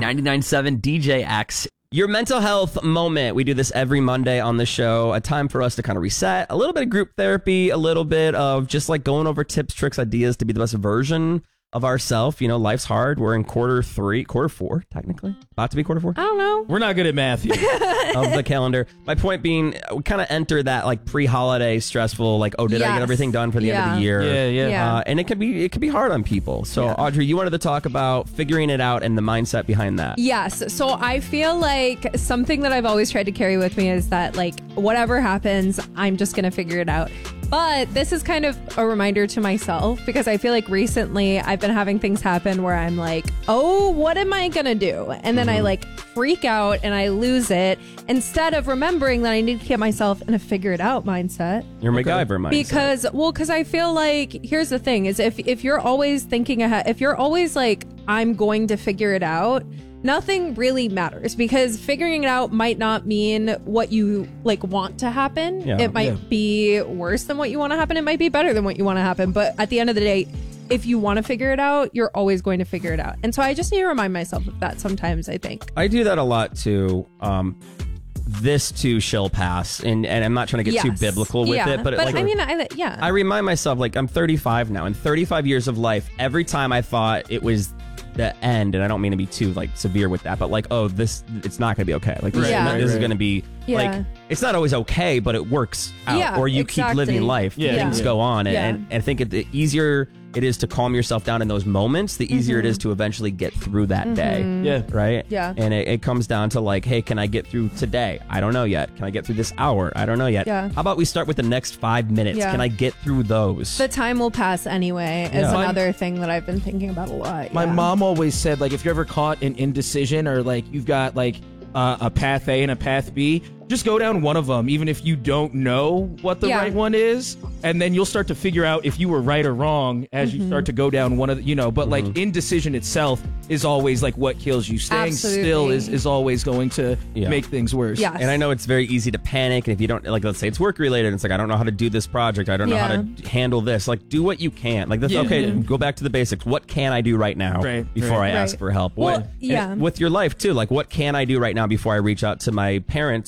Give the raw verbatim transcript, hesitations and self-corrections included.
ninety-nine point seven D J X. Your mental health moment. We do this every Monday on the show. A time for us to kind of reset. A little bit of group therapy. A little bit of just like going over tips, tricks, ideas to be the best version of ourselves. You know, life's hard. We're in quarter three, quarter four, technically. About to be quarter four. I don't know. We're not good at math here. Of the calendar. My point being, we kind of enter that like pre-holiday stressful, like, oh, did yes. I get everything done for the yeah. end of the year? Yeah, yeah. yeah. Uh, and it can be it can be hard on people. So, yeah. Audrey, you wanted to talk about figuring it out and the mindset behind that. Yes. So I feel like something that I've always tried to carry with me is that, like, whatever happens, I'm just going to figure it out. But this is kind of a reminder to myself, because I feel like recently I've been having things happen where I'm like, oh, what am I going to do? And then mm-hmm. I like freak out and I lose it, instead of remembering that I need to get myself in a figure it out mindset. Your MacGyver mindset. Because, well, because I feel like, here's the thing, is if, if you're always thinking ahead, if you're always like, I'm going to figure it out, nothing really matters, because figuring it out might not mean what you like want to happen. Yeah, it might yeah. be worse than what you want to happen. It might be better than what you want to happen. But at the end of the day, if you want to figure it out, you're always going to figure it out. And so I just need to remind myself of that sometimes, I think. I do that a lot too. Um, this too shall pass. And, and I'm not trying to get yes. too biblical with yeah. it. But, but like, I mean, I, yeah. I remind myself, like, I'm thirty-five now. In thirty-five years of life, every time I thought it was the end, and I don't mean to be too like severe with that, but like, oh, this, it's not gonna be okay. Like, this, Yeah. is, this is Right. gonna be Yeah. like, it's not always okay, but it works out. Yeah, or you exactly. keep living life. Yeah. Things Yeah. go on, and, Yeah. and, and I think it, the easier it is to calm yourself down in those moments, the easier Mm-hmm. it is to eventually get through that day. Yeah. Right? Yeah. And it, it comes down to like, hey, can I get through today? I don't know yet. Can I get through this hour? I don't know yet. Yeah. How about we start with the next five minutes? Yeah. Can I get through those? The time will pass anyway is Yeah. another thing that I've been thinking about a lot. My yeah. mom always said, like, if you're ever caught in indecision, or like you've got like uh, a path A and a path B, just go down one of them, even if you don't know what the Yeah. right one is, and then you'll start to figure out if you were right or wrong as Mm-hmm. you start to go down one of the, you know. But like indecision itself is always like what kills you. Staying Absolutely. still is, is always going to Yeah. make things worse. Yes. And I know it's very easy to panic. And if you don't, like, let's say it's work related, it's like, I don't know how to do this project. I don't know how Yeah. to handle this. Like, do what you can. Like, that's Yeah. okay. Yeah. Go back to the basics. What can I do right now Right, before right. I ask Right. for help? Well, What, yeah. and with your life too. Like, what can I do right now before I reach out to my parents